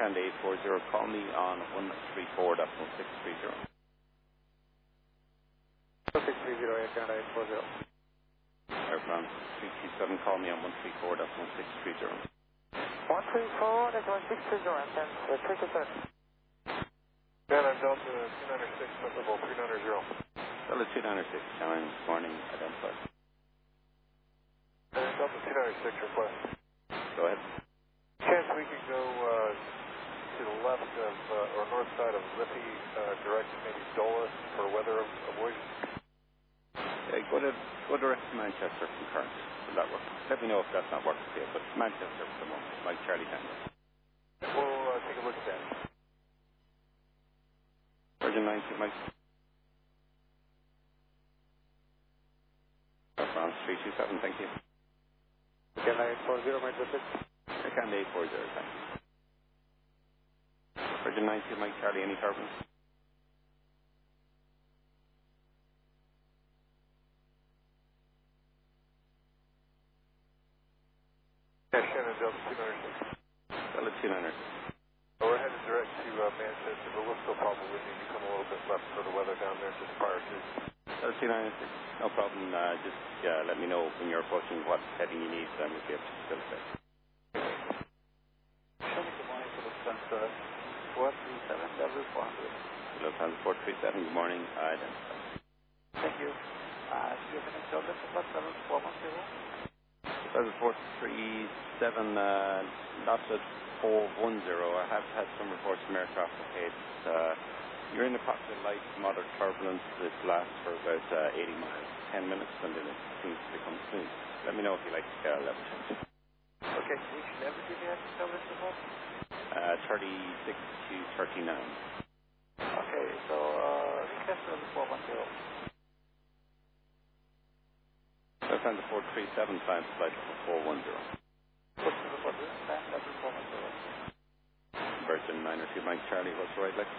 Canada 840, call me on 134, that's 1630. 1630, Air Canada 840. Air France 327, call me on 134, that's 1630. 134, that's 1630, and 327. Canada Delta 296, level 390. Delta 296, challenge, morning, identified. Delta 296, request. Go ahead. Chance we can go to the left of, or north side of Liffey, direct maybe Dulles for weather avoidance? Go direct to Manchester from current. Will that work? Let me know if that's not working for you, but Manchester for the moment, like Charlie Tango. We'll take a look at that. Virgin 90, Mike. Air France 327, thank you. Canada 840, Manchester. Air Canada 840, thank you. Virgin 90, Mike Charlie, any turbulence? Yeah, Shannon Delta 296. Delta 296. We're headed direct to Manchester, but we'll still probably need to come a little bit left for the weather down there just prior to. Delta 296, no problem. Just let me know when you're approaching what heading you need, and we'll be able to facilitate. Shannon, good morning for Lufthansa 437, W400. Lufthansa 437, good morning. Identified. Thank you. Do you have any service for 410? Lufthansa 437, that's at 410. I have had some reports from aircraft located. You're in the pocket of light moderate turbulence. It lasts for about 80 miles, 10 minutes, and then it seems to become smooth. Let me know if you like level change. Okay, which level did you have to service before? 36 to 39. Okay, so request level 410. Lufthansa 437, time flight for 410. What's the report? Time level 410. Virgin 902, Mike Charlie, what's the right leg?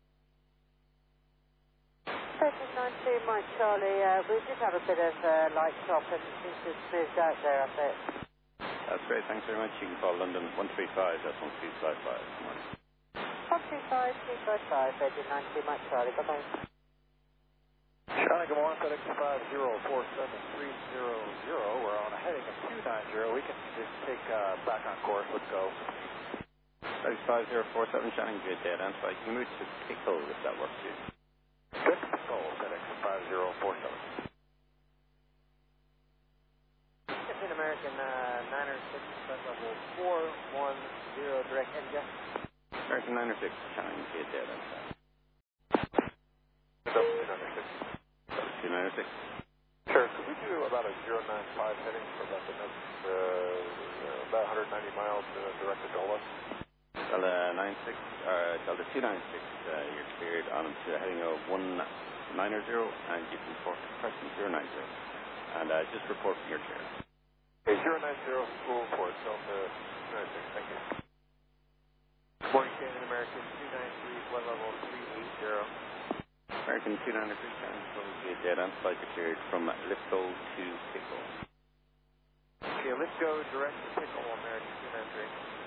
Virgin 92, Mike Charlie, we did have a bit of light top and it seems to have smoothed out there a bit. That's great, thanks very much. You can call London 135, that's 1355. Come on. 135, 255, Virgin 92, Mike Charlie, bye-bye. Charlie, good morning, FedEx 504730. We're on a heading of 290. We can just take back on course. Let's go. FedEx 5047, Shannon, good day. And so I can move to Pickle if that works for you. Pickle, FedEx 5047. Captain American 906, flight level 410, direct India. American 906, Shannon, good day. Delta 296. 296. Sure, could we do about a 095 heading for about the next, about 190 miles direct to Dulles? Delta 296, you're cleared on to heading of 190, and you can report to person 090. And just report from your chair. Okay, 090, full report, Delta 296, thank you. Good morning, Canadian American 293, flight level 380. American 293, Shannon, so good day. And flight cleared from Lithgow to Pickle. Okay, let's go direct to Pickle, American 293.